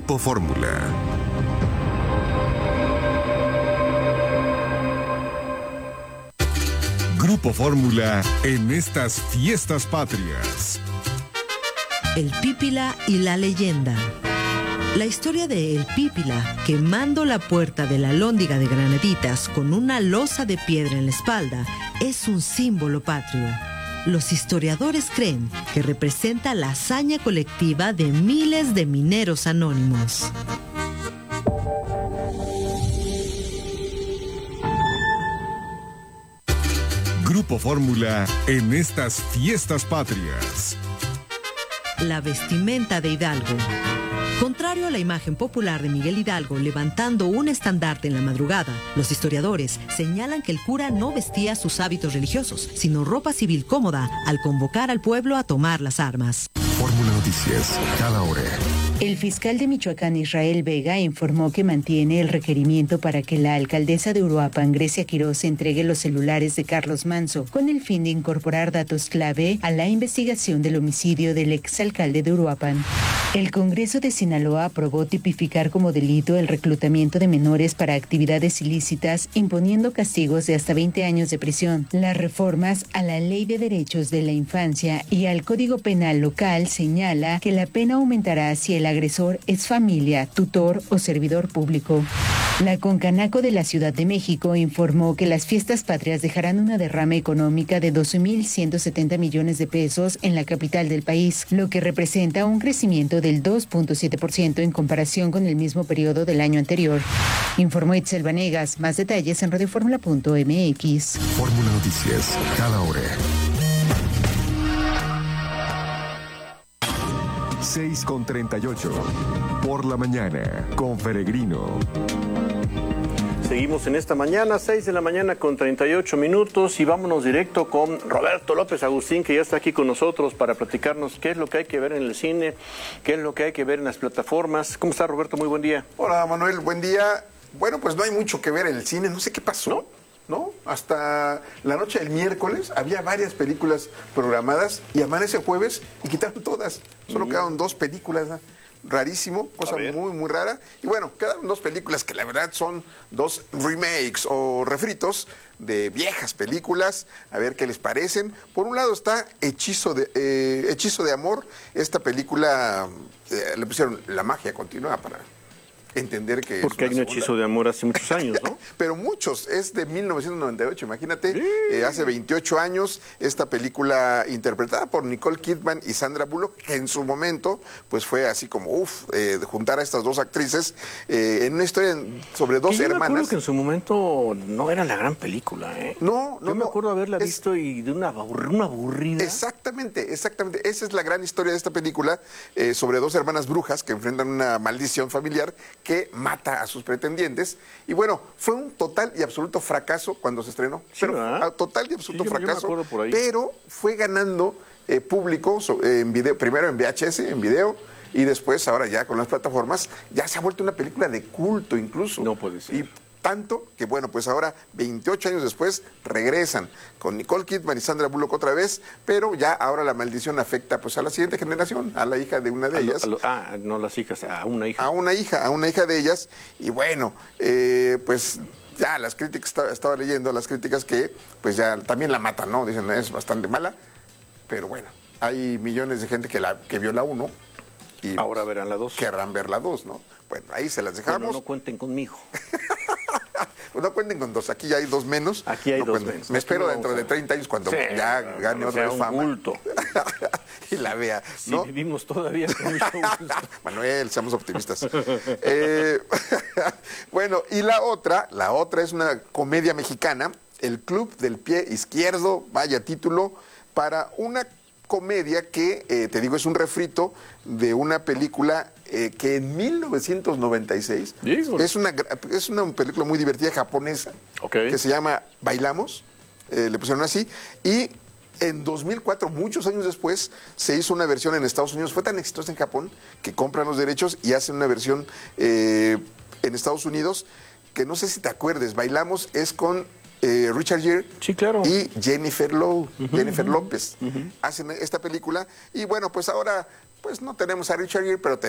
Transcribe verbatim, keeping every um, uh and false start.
Grupo Fórmula. Grupo Fórmula en estas fiestas patrias. El Pípila y la leyenda. La historia de El Pípila, quemando la puerta de la Alhóndiga de Granaditas con una losa de piedra en la espalda, es un símbolo patrio. Los historiadores creen que representa la hazaña colectiva de miles de mineros anónimos. Grupo Fórmula en estas fiestas patrias. La vestimenta de Hidalgo. Contrario a la imagen popular de Miguel Hidalgo levantando un estandarte en la madrugada, los historiadores señalan que el cura no vestía sus hábitos religiosos, sino ropa civil cómoda al convocar al pueblo a tomar las armas. Fórmula Noticias, cada hora. El fiscal de Michoacán, Israel Vega, informó que mantiene el requerimiento para que la alcaldesa de Uruapan, Grecia Quiroz, entregue los celulares de Carlos Manzo, con el fin de incorporar datos clave a la investigación del homicidio del exalcalde de Uruapan. El Congreso de Sinaloa aprobó tipificar como delito el reclutamiento de menores para actividades ilícitas, imponiendo castigos de hasta veinte años de prisión. Las reformas a la Ley de Derechos de la Infancia y al Código Penal local señala que la pena aumentará si el agresor es familia, tutor o servidor público. La Concanaco de la Ciudad de México informó que las fiestas patrias dejarán una derrama económica de doce mil ciento setenta millones de pesos en la capital del país, lo que representa un crecimiento del dos punto siete por ciento en comparación con el mismo periodo del año anterior. Informó Itzel Vanegas. Más detalles en radioformula punto m x. Fórmula Noticias, cada hora. seis con treinta y ocho. Por la mañana, con Peregrino. Seguimos en esta mañana, seis de la mañana con treinta y ocho minutos, y vámonos directo con Roberto López Agustín, que ya está aquí con nosotros para platicarnos qué es lo que hay que ver en el cine, qué es lo que hay que ver en las plataformas. ¿Cómo está, Roberto? Muy buen día. Hola, Manuel, buen día. Bueno, pues no hay mucho que ver en el cine, no sé qué pasó. ¿No? ¿No? Hasta la noche del miércoles había varias películas programadas y amanece jueves y quitaron todas. Solo mm. quedaron dos películas, ¿no? Rarísimo, cosa muy, muy rara. Y bueno, quedaron dos películas que la verdad son dos remakes o refritos de viejas películas. A ver qué les parecen. Por un lado está Hechizo de, eh, Hechizo de Amor. Esta película eh, le pusieron La magia continúa para entender que porque es hay un hechizo de amor hace muchos años, ¿no? Pero muchos, es de mil novecientos noventa y ocho, imagínate, sí. eh, hace veintiocho años, esta película interpretada por Nicole Kidman y Sandra Bullock, que en su momento, pues fue así como, uff, eh, juntar a estas dos actrices eh, en una historia sobre dos yo hermanas. Yo me acuerdo que en su momento no era la gran película, ¿eh? No, no, Yo me no, acuerdo haberla es, visto y de una, una aburrida. Exactamente, exactamente, esa es la gran historia de esta película, eh, sobre dos hermanas brujas que enfrentan una maldición familiar que mata a sus pretendientes. Y bueno, fue un total y absoluto fracaso cuando se estrenó. Sí, pero ¿verdad? total y absoluto sí, yo, fracaso. yo me por ahí. Pero fue ganando eh, público eh, en video, primero en V H S, en video, y después, ahora ya con las plataformas, ya se ha vuelto una película de culto incluso. No puede ser. Y tanto que, bueno, pues ahora, veintiocho años después, regresan con Nicole Kidman y Sandra Bullock otra vez, pero ya ahora la maldición afecta pues a la siguiente generación, a la hija de una de a ellas. Lo, a lo, ah, no las hijas, a una hija. A una hija, a una hija de ellas. Y bueno, eh, pues ya las críticas, estaba, estaba leyendo las críticas que pues ya también la matan, ¿no? Dicen, es bastante mala, pero bueno, hay millones de gente que, la, que vio la uno. Y ahora verán la dos. Querrán ver la dos, ¿no? Bueno, ahí se las dejamos. Bueno, no cuenten conmigo. Pues no cuenten con dos, aquí ya hay dos menos. Aquí hay no dos cuenten. menos. Me aquí espero no dentro de treinta años cuando sí, ya gane otra vez fama. Bulto. Y la vea, ¿no? Si vivimos todavía con mucho gusto. Manuel, seamos optimistas. eh, bueno, y la otra, la otra es una comedia mexicana, El Club del Pie Izquierdo, vaya título, para una comedia que, eh, te digo, es un refrito de una película eh, que en mil novecientos noventa y seis es una, es una película muy divertida japonesa, okay, que se llama Bailamos, eh, le pusieron así, y en dos mil cuatro, muchos años después, se hizo una versión en Estados Unidos, fue tan exitosa en Japón que compran los derechos y hacen una versión eh, en Estados Unidos, que no sé si te acuerdes, Bailamos es con Eh, Richard Gere, sí, claro, y Jennifer Lowe, uh-huh, Jennifer uh-huh, López, uh-huh, hacen esta película y bueno, pues ahora pues no tenemos a Richard Gere, pero tenemos